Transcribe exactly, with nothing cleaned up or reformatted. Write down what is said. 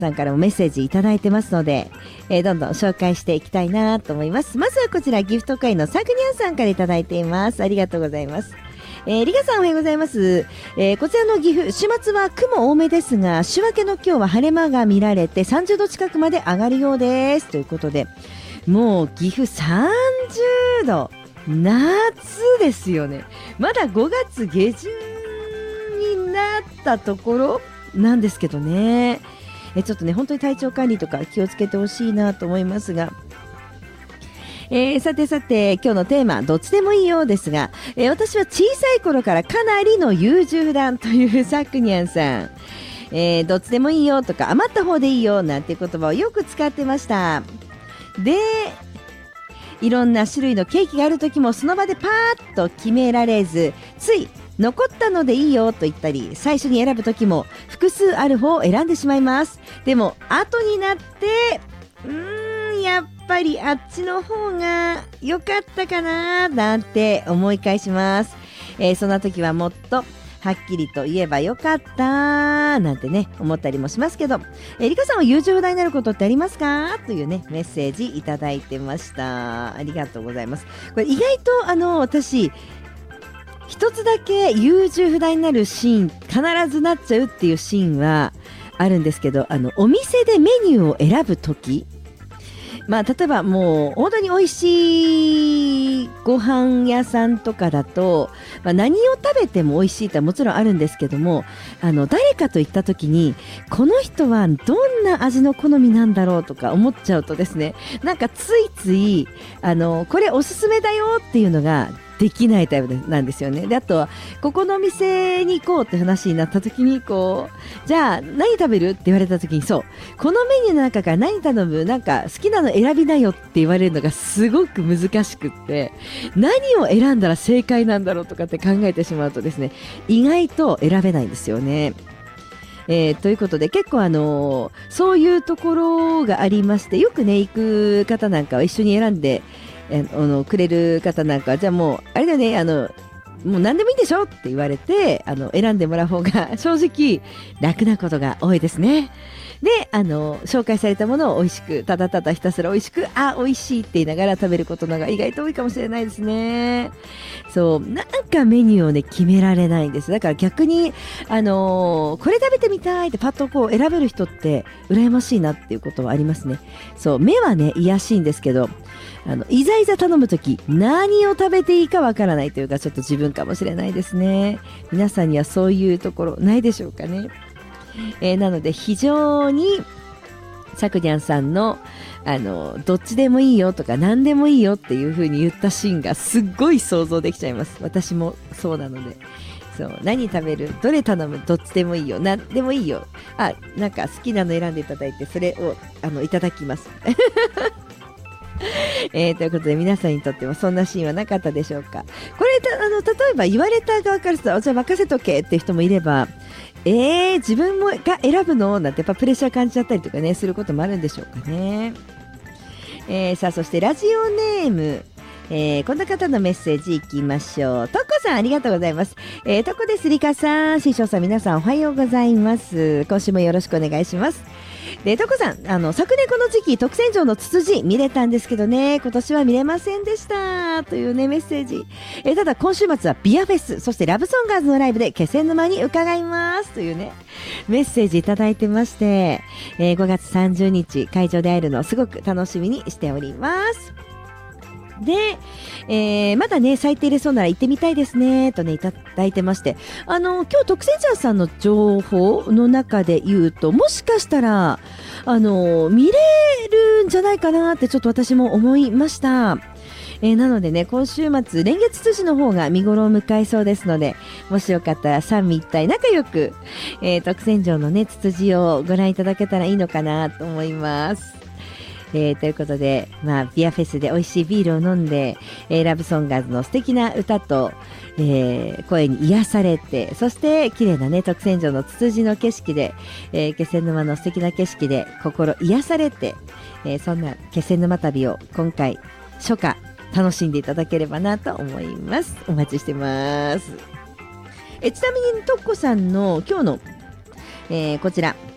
さんからもメッセージいただいてますので、えー、どんどん紹介していきたいなと思います。まずはこちらギフト会のサクニャンさんからいただいています。ありがとうございます。えー、リガさんおはようございます。えー、こちらの岐阜、週末は雲多めですが、週明けの今日は晴れ間が見られてさんじゅうど近くまで上がるようですということで、もう岐阜さんじゅうど、夏ですよね。まだごがつげじゅんになったところなんですけどね。えちょっとね本当に体調管理とか気をつけてほしいなと思いますが、えー、さてさて今日のテーマどっちでもいいようですが、えー、私は小さい頃からかなりの優柔不断というサクニャンさん、えー、どっちでもいいよとか余った方でいいよなんていう言葉をよく使ってました。でいろんな種類のケーキがある時もその場でパーッと決められず、つい残ったのでいいよと言ったり、最初に選ぶ時も複数ある方を選んでしまいます。でも後になってうーんやっぱりあっちの方が良かったかななんて思い返します。えー、そんな時はもっとはっきりと言えばよかったなんてね思ったりもしますけど、えー、リカさんは優柔不断になることってありますかというねメッセージいただいてました。ありがとうございます。これ意外とあの私一つだけ優柔不断になるシーン必ずなっちゃうっていうシーンはあるんですけど、あのお店でメニューを選ぶとき、まあ例えばもう本当に美味しいご飯屋さんとかだと、まあ、何を食べても美味しいってもちろんあるんですけども、あの誰かと行った時にこの人はどんな味の好みなんだろうとか思っちゃうとですね、なんかついついあのこれおすすめだよっていうのができないタイプなんですよね。であとはここのお店に行こうって話になった時にこうじゃあ何食べるって言われた時に、そうこのメニューの中から何頼む、なんか好きなの選びなよって言われるのがすごく難しくって、何を選んだら正解なんだろうとかって考えてしまうとですね、意外と選べないんですよね。えー、ということで結構あのー、そういうところがありまして、よくね行く方なんかは一緒に選んであのくれる方なんかは、じゃあもうあれだよね、あのもう何でもいいでしょって言われてあの選んでもらう方が正直楽なことが多いですね。であの紹介されたものを美味しくただただひたすら美味しくあ美味しいって言いながら食べることのが意外と多いかもしれないですね。そうなんかメニューをね決められないんです。だから逆にあのー、これ食べてみたいってパッとこう選べる人って羨ましいなっていうことはありますね。そう目はね癒やしいんですけど、あのいざいざ頼むとき何を食べていいかわからないというかちょっと自分かもしれないですね。皆さんにはそういうところないでしょうかね。えー、なので非常にサクニャンさんのあのどっちでもいいよとか何でもいいよっていう風に言ったシーンがすっごい想像できちゃいます。私もそうなので、そう何食べるどれ頼むどっちでもいいよ何でもいいよ、あなんか好きなの選んでいただいてそれをあのいただきますえー、ということで皆さんにとってもそんなシーンはなかったでしょうか。これあの例えば言われた側からするとじゃあ任せとけっていう人もいれば、えー、自分もが選ぶのなんてやっぱプレッシャー感じちゃったりとかねすることもあるんでしょうかね。えー、さあそしてラジオネーム、えー、こんな方のメッセージいきましょう。とこさんありがとうございます。えー、とこです。りかさん、ししょうさん、皆さんおはようございます。今週もよろしくお願いします。でとこさん、あの昨年この時期特選城のツツジ見れたんですけどね、今年は見れませんでしたというねメッセージ。えただ今週末はビアフェス、そしてラブソンガーズのライブで気仙沼に伺いますというねメッセージいただいてまして、えー、ごがつさんじゅうにち会場で会えるのをすごく楽しみにしております。で、えー、まだね咲いていれそうなら行ってみたいですねとねいただいてまして、あの今日特選者さんの情報の中で言うともしかしたらあの見れるんじゃないかなってちょっと私も思いました。えー、なのでね今週末連月ツツジの方が見頃を迎えそうですので、もしよかったら三位一体仲良く、えー、特選城のねツツジをご覧いただけたらいいのかなと思います。えー、ということで、まあ、ビアフェスで美味しいビールを飲んで、えー、ラブソンガーズの素敵な歌と、えー、声に癒されて、そして綺麗なね特選城のツツジの景色で、えー、気仙沼の素敵な景色で心癒されて、えー、そんな気仙沼旅を今回初夏楽しんでいただければなと思います。お待ちしてます。えちなみにとっこさんの今日の、えー、こちら